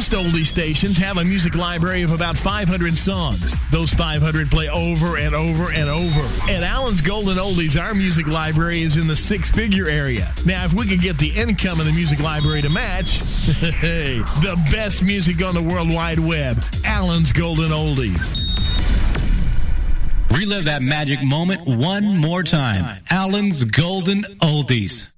Most oldie stations have a music library of about 500 songs. Those 500 play over and over and over. At Allen's Golden Oldies, our music library is in the six-figure area. Now, if we could get the income in the music library to match, hey, the best music on the World Wide Web, Allen's Golden Oldies. Relive that magic moment one more time. Allen's Golden Oldies.